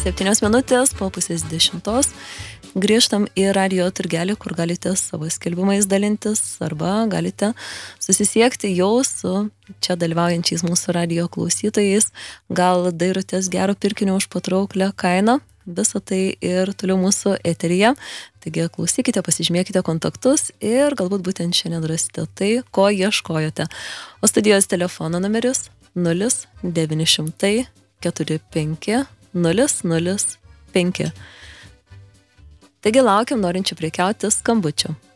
7 minutės po pusės 10. Grįžtam į radio turgelį, kur galite savo skelbimais dalintis arba galite susisiekti jau su čia dalyvaujančiais mūsų radio klausytojais. Gal dairotės gero pirkinio už patrauklę kainą. Visą tai ir toliau mūsų eteryje. Taigi klausykite, pasižymėkite kontaktus ir galbūt būtent šiandien rasite tai, ko ieškojote. O studijos telefono numeris 0900 45 005. Taigi laukiam norinčių prekiauti skambučių.